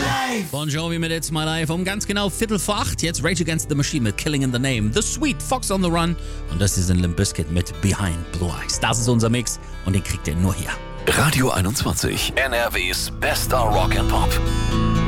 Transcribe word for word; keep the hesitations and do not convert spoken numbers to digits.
Bon Jovi mit It's My Life um ganz genau Viertel vor acht. Jetzt Rage Against the Machine mit Killing in the Name. The Sweet, Fox on the Run. Und das ist ein Limp Bizkit mit Behind Blue Eyes. Das ist unser Mix und den kriegt ihr nur hier. Radio einundzwanzig, N R Ws bester Rock and Pop.